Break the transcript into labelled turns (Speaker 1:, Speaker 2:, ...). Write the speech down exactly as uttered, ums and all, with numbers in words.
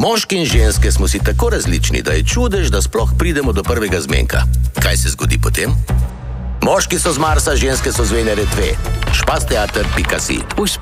Speaker 1: Moški in ženske smo si tako različni, da je čudež, da sploh pridemo do prvega zmenka. Kaj se zgodi potem? Moški so z Marsa, ženske so z Venere dve. špasteater pika si.